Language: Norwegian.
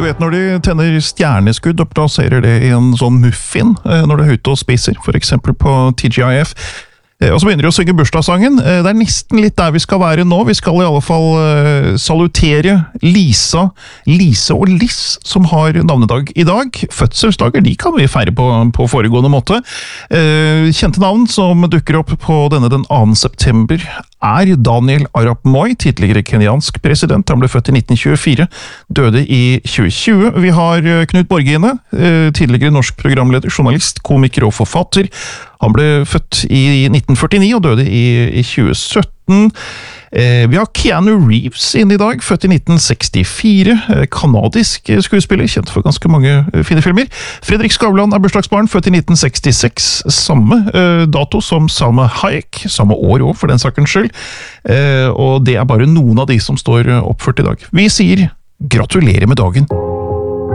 Du vet når de tenner stjerneskudd og plasserer det i en sånn muffin når de er ute og spiser, for eksempel på TGIF. Og så begynner de å synge bursdagssangen. Det er nesten litt der vi skal være nå. Vi skal i alle fall salutere Lise og Liss, som har navnedag i dag. Fødselsdager, de kan vi feire på foregående måte. Kjente navn som dukker opp på den 2. september er Daniel Arap Moi, tidligere kenyansk president. Han ble født i 1924, døde i 2020. Vi har Knut Borge-Ine, tidligere norsk programleder, journalist, komiker og forfatter. Han ble født i 1949 og døde i 2017. Vi har Keanu Reeves inne i dag, født i 1964, kanadisk skuespiller, kjent for ganske mange fine filmer. Fredrik Skavlan er bursdagsbarn, født i 1966, samme dato som Salma Hayek, samme år også for den sakens skyld, og det er bare noen av de som står oppført i dag. Vi sier gratulerer med dagen.